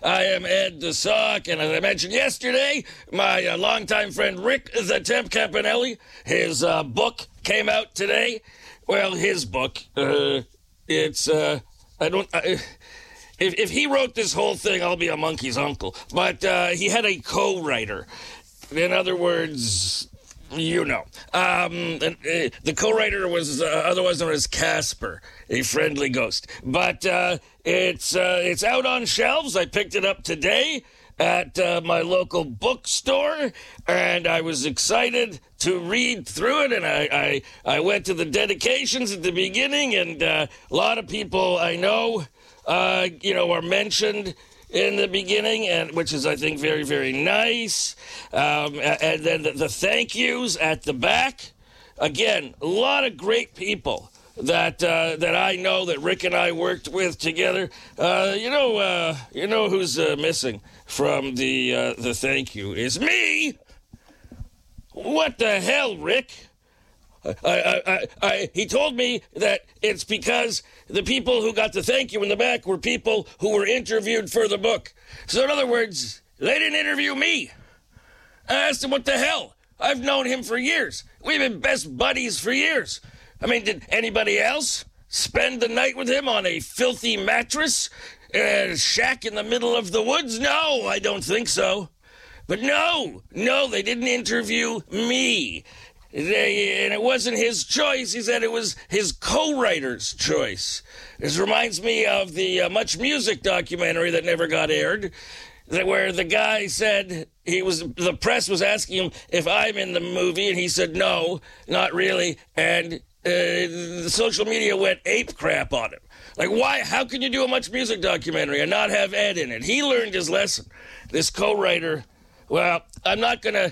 I am Ed the Sock, and as I mentioned yesterday, my longtime friend Rick the Temp Campanelli, his book came out today. Well, his book, if he wrote this whole thing, I'll be a monkey's uncle. But he had a co-writer. In other words, you know. The co-writer was otherwise known as Casper, a friendly ghost. But it's out on shelves. I picked it up today at my local bookstore, and I was excited to read through it, and I went to the dedications at the beginning, and a lot of people I know, are mentioned in the beginning, and which is, I think, very, very nice. And then the thank yous at the back. Again, a lot of great people that I know that Rick and I worked with together. You know who's missing from the thank you is me. What the hell, Rick? He told me that it's because the people who got the thank you in the back were people who were interviewed for the book. So in other words, they didn't interview me. I asked him what the hell. I've known him for years. We've been best buddies for years. I mean, did anybody else spend the night with him on a filthy mattress in a shack in the middle of the woods? No, I don't think so. But no, they didn't interview me. And it wasn't his choice. He said it was his co-writer's choice. This reminds me of the Much Music documentary that never got aired, where the guy said the press was asking him if I'm in the movie, and he said no, not really. And the social media went ape crap on him. Like, why? How can you do a Much Music documentary and not have Ed in it? He learned his lesson. This co-writer. Well, I'm not gonna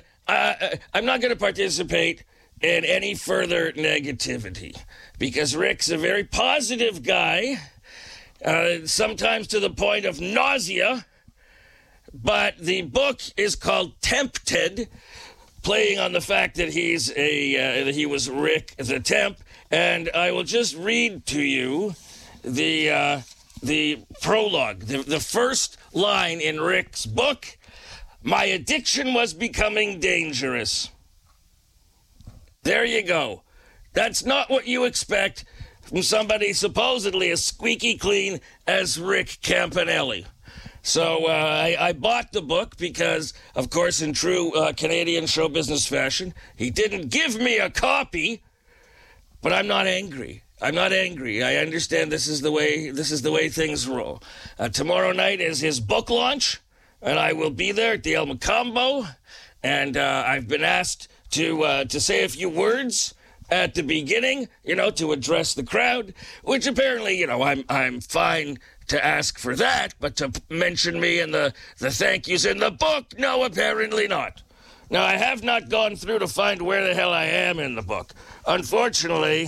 participate in any further negativity because Rick's a very positive guy, sometimes to the point of nausea. But the book is called Tempted, playing on the fact that that he was Rick the Temp, and I will just read to you the prologue, the first line in Rick's book. My addiction was becoming dangerous. There you go. That's not what you expect from somebody supposedly as squeaky clean as Rick Campanelli. So I bought the book because, of course, in true Canadian show business fashion, he didn't give me a copy, but I'm not angry. I understand this is the way things roll. Tomorrow night is his book launch, and I will be there at the El Macambo, and I've been asked to say a few words at the beginning, to address the crowd, which apparently, I'm fine to ask for that, but to mention me in the thank yous in the book, no, apparently not. Now, I have not gone through to find where the hell I am in the book. Unfortunately,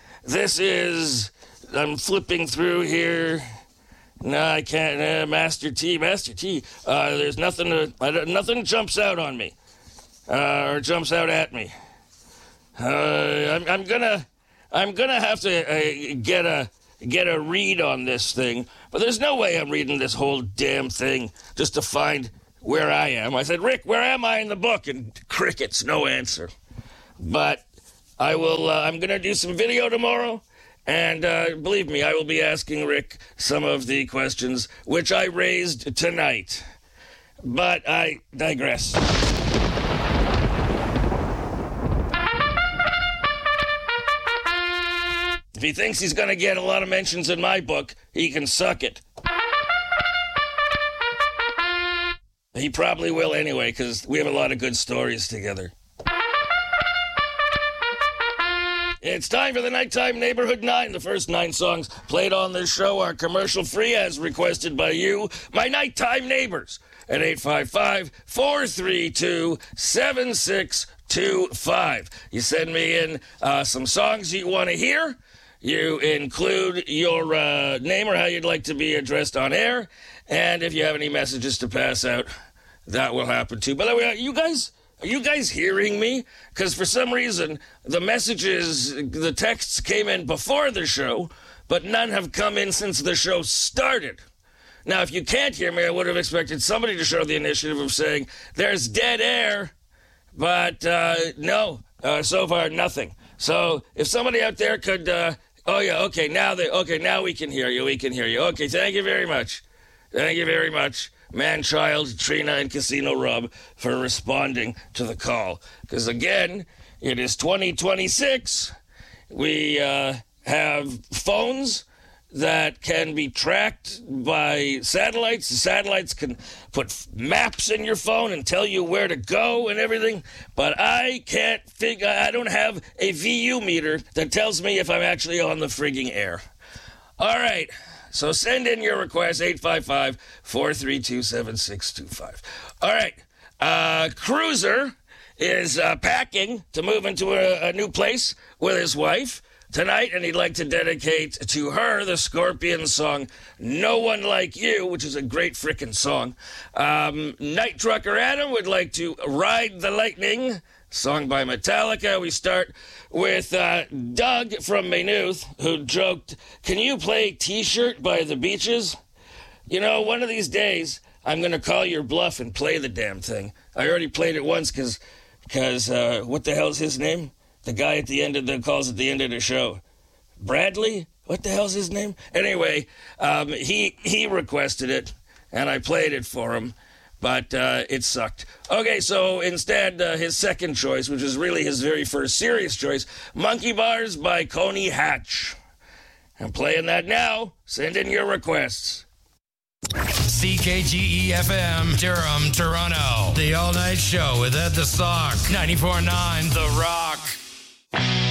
I'm flipping through here. No, I can't. Master T. There's nothing jumps out on me. Or jumps out at me. I'm gonna have to get a read on this thing, but there's no way I'm reading this whole damn thing just to find where I am. I said, Rick, where am I in the book? And crickets, no answer. But I will. I'm gonna do some video tomorrow, and believe me, I will be asking Rick some of the questions which I raised tonight. But I digress. If he thinks he's going to get a lot of mentions in my book, he can suck it. He probably will anyway, because we have a lot of good stories together. It's time for the Nighttime Neighborhood 9. The first 9 songs played on this show are commercial-free, as requested by you, my nighttime neighbors, at 855-432-7625. You send me in some songs you want to hear. You include your name or how you'd like to be addressed on air. And if you have any messages to pass out, that will happen too. By the way, are you guys hearing me? Because for some reason, the texts came in before the show, but none have come in since the show started. Now, if you can't hear me, I would have expected somebody to show the initiative of saying, there's dead air, but no, so far, nothing. So if somebody out there could, now we can hear you, Okay, thank you very much. Thank you very much, Man-Child, Trina, and Casino Rob, for responding to the call. Because again, it is 2026. We have phones that can be tracked by satellites. The satellites can put maps in your phone and tell you where to go and everything. But I don't have a VU meter that tells me if I'm actually on the frigging air. All right. So send in your request, 855-432-7625. All right. Cruiser is packing to move into a new place with his wife tonight, and he'd like to dedicate to her the Scorpions song No One Like You, which is a great frickin' song. Night Trucker Adam would like to Ride the Lightning, song by Metallica. We start with Doug from Maynooth, who joked, can you play T-Shirt by the Beaches? You know, one of these days, I'm going to call your bluff and play the damn thing. I already played it once because what the hell's his name? The guy at the end of the calls at the end of the show. Bradley? What the hell's his name? Anyway, he requested it, and I played it for him, but it sucked. Okay, so instead, his second choice, which is really his very first serious choice, Monkey Bars by Coney Hatch. I'm playing that now. Send in your requests. CKGE-FM, Durham, Toronto. The all-night show with Ed the Sock. 94.9 The Rock.